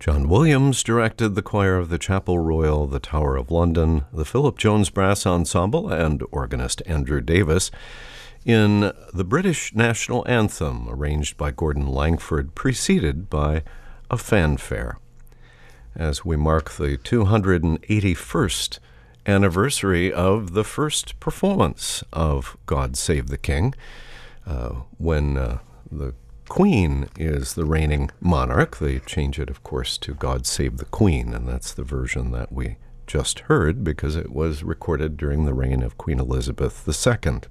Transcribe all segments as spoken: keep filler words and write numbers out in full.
John Williams directed the choir of the Chapel Royal, the Tower of London, the Philip Jones Brass Ensemble, and organist Andrew Davis in the British National Anthem, arranged by Gordon Langford, preceded by a fanfare. As we mark the two hundred eighty-first anniversary of the first performance of God Save the King, uh, when uh, the Queen is the reigning monarch. They change it, of course, to God Save the Queen, and that's the version that we just heard because it was recorded during the reign of Queen Elizabeth the Second.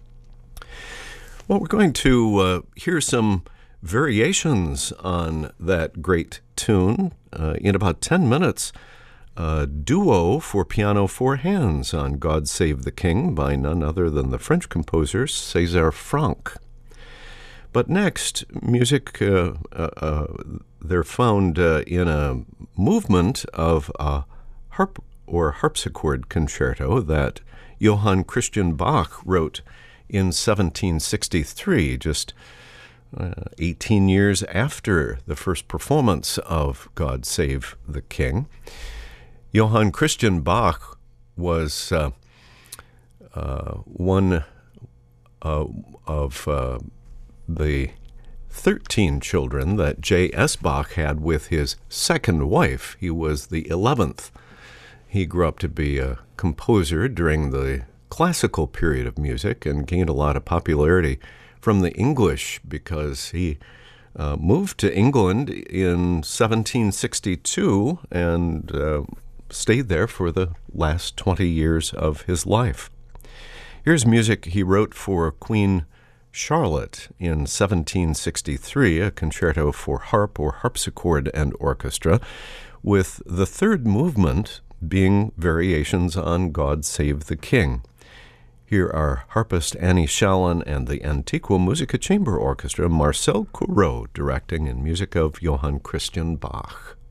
Well, we're going to uh, hear some variations on that great tune uh, in about ten minutes. A duo for piano, four hands on God Save the King by none other than the French composer César Franck. But next, music, uh, uh, uh, they're found uh, in a movement of a harp or harpsichord concerto that Johann Christian Bach wrote in seventeen sixty-three, just uh, eighteen years after the first performance of God Save the King. Johann Christian Bach was uh, uh, one uh, of uh, the thirteen children that J S Bach had with his second wife. He was the eleventh. He grew up to be a composer during the classical period of music and gained a lot of popularity from the English because he uh, moved to England in seventeen sixty-two and uh, stayed there for the last twenty years of his life. Here's music he wrote for Queen Charlotte in seventeen sixty-three, a concerto for harp or harpsichord and orchestra, with the third movement being variations on God Save the King. Here are harpist Annie Shallon and the Antiqua Musica Chamber Orchestra, Marcel Courreau directing in music of Johann Christian Bach.